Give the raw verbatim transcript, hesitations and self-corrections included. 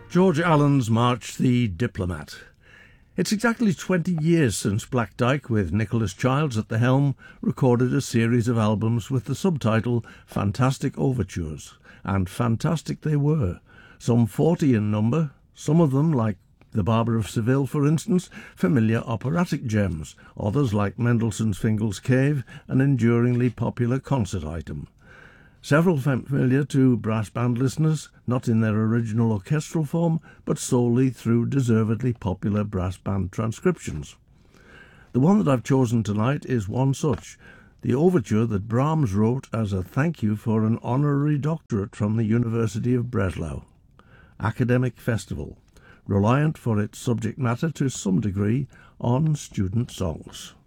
George Allen's March the Diplomat. It's exactly twenty years since Black Dyke, with Nicholas Childs at the helm, recorded a series of albums with the subtitle Fantastic Overtures, and fantastic they were, some forty in number, some of them, like The Barber of Seville for instance, familiar operatic gems, others like Mendelssohn's Fingal's Cave, an enduringly popular concert item. Several familiar to brass band listeners, not in their original orchestral form, but solely through deservedly popular brass band transcriptions. The one that I've chosen tonight is one such, the overture that Brahms wrote as a thank you for an honorary doctorate from the University of Breslau. Academic Festival, reliant for its subject matter to some degree on student songs.